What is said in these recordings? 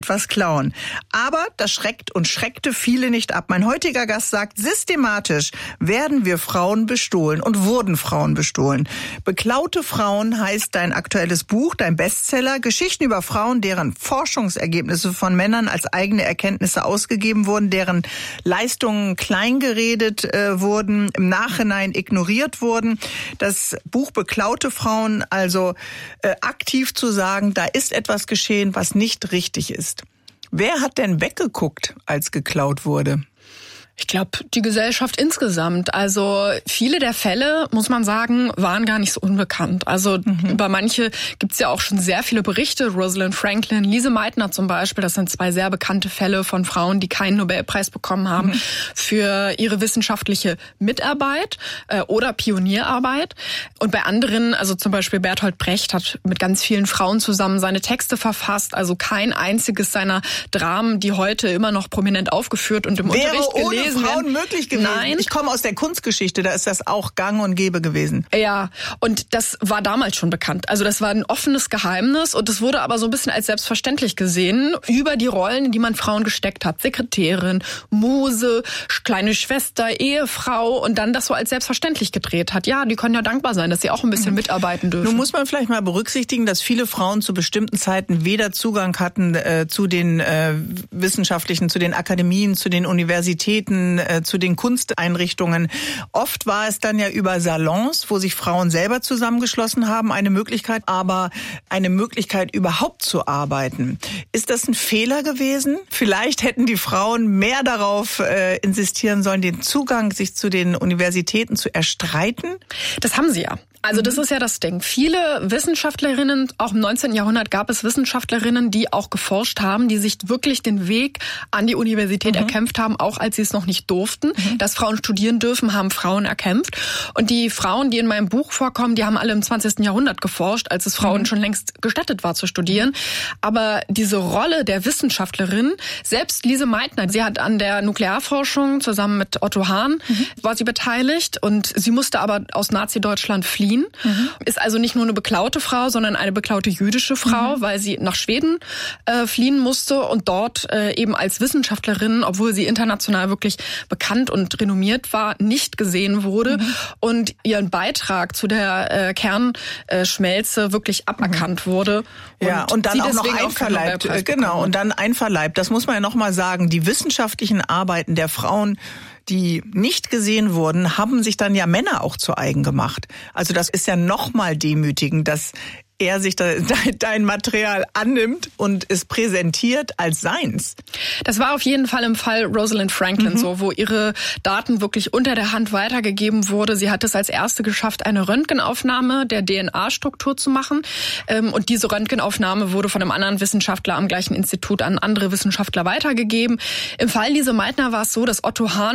etwas klauen. Aber das schreckt und schreckte viele nicht ab. Mein heutiger Gast sagt, systematisch werden wir Frauen bestohlen und wurden Frauen bestohlen. Beklaute Frauen heißt dein aktuelles Buch, dein Bestseller. Geschichten über Frauen, deren Forschungsergebnisse von Männern als eigene Erkenntnisse ausgegeben wurden, deren Leistungen kleingeredet wurden, im Nachhinein ignoriert wurden. Das Buch Beklaute Frauen, also aktiv zu sagen, da ist etwas geschehen, was nicht richtig ist. Wer hat denn weggeguckt, als geklaut wurde? Ich glaube, die Gesellschaft insgesamt. Also viele der Fälle, muss man sagen, waren gar nicht so unbekannt. Also über manche gibt's ja auch schon sehr viele Berichte. Rosalind Franklin, Lise Meitner zum Beispiel, das sind zwei sehr bekannte Fälle von Frauen, die keinen Nobelpreis bekommen haben für ihre wissenschaftliche Mitarbeit oder Pionierarbeit. Und bei anderen, also zum Beispiel Bertolt Brecht hat mit ganz vielen Frauen zusammen seine Texte verfasst. Also kein einziges seiner Dramen, die heute immer noch prominent aufgeführt und im Unterricht gelesen Frauen möglich gewesen. Nein. Ich komme aus der Kunstgeschichte, da ist das auch gang und gäbe gewesen. Ja, und das war damals schon bekannt. Also das war ein offenes Geheimnis und es wurde aber so ein bisschen als selbstverständlich gesehen über die Rollen, in die man Frauen gesteckt hat. Sekretärin, Muse, kleine Schwester, Ehefrau und dann das so als selbstverständlich gedreht hat. Ja, die können ja dankbar sein, dass sie auch ein bisschen mitarbeiten dürfen. Nun muss man vielleicht mal berücksichtigen, dass viele Frauen zu bestimmten Zeiten weder Zugang hatten zu den wissenschaftlichen, zu den Akademien, zu den Universitäten, zu den Kunsteinrichtungen. Oft war es dann ja über Salons, wo sich Frauen selber zusammengeschlossen haben, eine Möglichkeit, aber eine Möglichkeit überhaupt zu arbeiten. Ist das ein Fehler gewesen? Vielleicht hätten die Frauen mehr darauf insistieren sollen, den Zugang sich zu den Universitäten zu erstreiten? Das haben sie ja. Also das ist ja das Ding. Viele Wissenschaftlerinnen, auch im 19. Jahrhundert gab es Wissenschaftlerinnen, die auch geforscht haben, die sich wirklich den Weg an die Universität erkämpft haben, auch als sie es noch nicht durften. Dass Frauen studieren dürfen, haben Frauen erkämpft. Und die Frauen, die in meinem Buch vorkommen, die haben alle im 20. Jahrhundert geforscht, als es Frauen schon längst gestattet war zu studieren. Aber diese Rolle der Wissenschaftlerin, selbst Lise Meitner, sie hat an der Nuklearforschung zusammen mit Otto Hahn, war sie beteiligt und sie musste aber aus Nazi-Deutschland fliehen. Ist also nicht nur eine beklaute Frau, sondern eine beklaute jüdische Frau, weil sie nach Schweden fliehen musste und dort eben als Wissenschaftlerin, obwohl sie international wirklich bekannt und renommiert war, nicht gesehen wurde und ihren Beitrag zu der Kernschmelze wirklich aberkannt wurde. Ja, und dann auch noch einverleibt. Genau, und dann einverleibt. Das muss man ja noch mal sagen. Die wissenschaftlichen Arbeiten der Frauen, die nicht gesehen wurden, haben sich dann ja Männer auch zu eigen gemacht. Also das ist ja noch mal demütigend, dass er sich dein Material annimmt und es präsentiert als seins. Das war auf jeden Fall im Fall Rosalind Franklin so, wo ihre Daten wirklich unter der Hand weitergegeben wurde. Sie hat es als erste geschafft, eine Röntgenaufnahme der DNA-Struktur zu machen. Und diese Röntgenaufnahme wurde von einem anderen Wissenschaftler am gleichen Institut an andere Wissenschaftler weitergegeben. Im Fall Lise Meitner war es so, dass Otto Hahn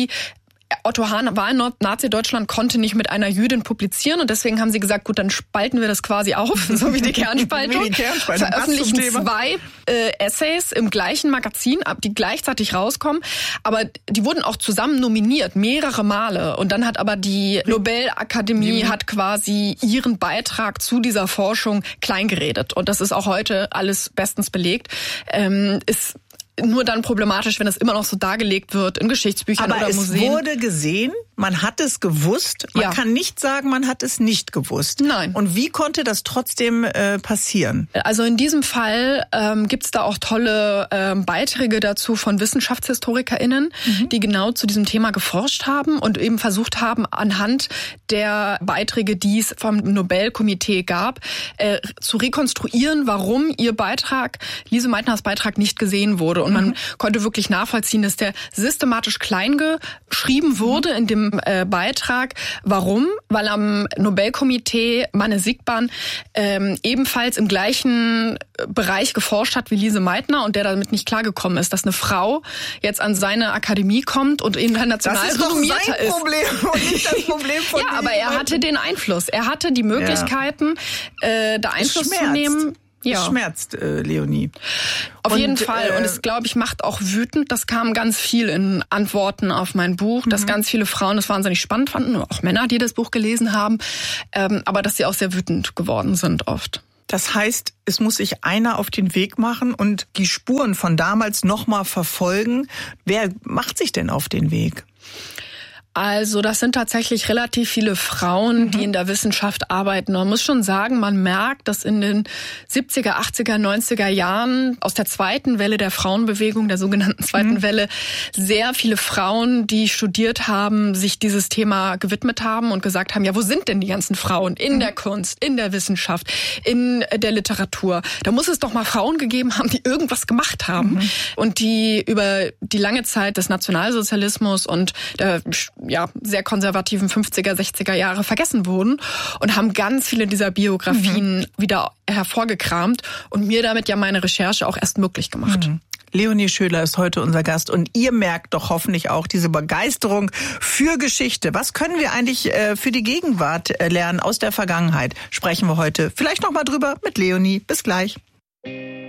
war in Nazi-Deutschland, konnte nicht mit einer Jüdin publizieren und deswegen haben sie gesagt, gut, dann spalten wir das quasi auf, so wie die Kernspaltung. Veröffentlichen 2 Essays im gleichen Magazin, die gleichzeitig rauskommen, aber die wurden auch zusammen nominiert, mehrere Male. Und dann hat aber die Nobelakademie hat quasi ihren Beitrag zu dieser Forschung kleingeredet. Und das ist auch heute alles bestens belegt. Ist nur dann problematisch, wenn es immer noch so dargelegt wird in Geschichtsbüchern oder Museen. Aber es wurde gesehen, man hat es gewusst. Man kann nicht sagen, man hat es nicht gewusst. Nein. Und wie konnte das trotzdem passieren? Also in diesem Fall gibt's da auch tolle Beiträge dazu von WissenschaftshistorikerInnen, die genau zu diesem Thema geforscht haben und eben versucht haben, anhand der Beiträge, die es vom Nobelkomitee gab, zu rekonstruieren, warum ihr Beitrag, Lise Meitners Beitrag, nicht gesehen wurde. Und man konnte wirklich nachvollziehen, dass der systematisch klein geschrieben wurde in dem Beitrag. Warum? Weil am Nobelkomitee Manne Siegbahn ebenfalls im gleichen Bereich geforscht hat wie Lise Meitner und der damit nicht klargekommen ist, dass eine Frau jetzt an seine Akademie kommt und international renommierter ist. Das ist doch sein Problem und nicht das Problem von Ja, aber er hatte den Einfluss. Er hatte die Möglichkeiten, da Einfluss zu nehmen. Ja. Es schmerzt, Leonie. Auf jeden Fall. Und es, glaube ich, macht auch wütend. Das kam ganz viel in Antworten auf mein Buch, dass ganz viele Frauen das wahnsinnig spannend fanden, auch Männer, die das Buch gelesen haben, aber dass sie auch sehr wütend geworden sind oft. Das heißt, es muss sich einer auf den Weg machen und die Spuren von damals nochmal verfolgen. Wer macht sich denn auf den Weg? Also das sind tatsächlich relativ viele Frauen, die in der Wissenschaft arbeiten. Man muss schon sagen, man merkt, dass in den 70er, 80er, 90er Jahren aus der zweiten Welle der Frauenbewegung, der sogenannten zweiten Welle, sehr viele Frauen, die studiert haben, sich dieses Thema gewidmet haben und gesagt haben, ja, wo sind denn die ganzen Frauen in der Kunst, in der Wissenschaft, in der Literatur? Da muss es doch mal Frauen gegeben haben, die irgendwas gemacht haben und die über die lange Zeit des Nationalsozialismus und der sehr konservativen 50er, 60er Jahre vergessen wurden und haben ganz viele dieser Biografien wieder hervorgekramt und mir damit ja meine Recherche auch erst möglich gemacht. Leonie Schöler ist heute unser Gast und ihr merkt doch hoffentlich auch diese Begeisterung für Geschichte. Was können wir eigentlich für die Gegenwart lernen aus der Vergangenheit? Sprechen wir heute vielleicht noch mal drüber mit Leonie. Bis gleich.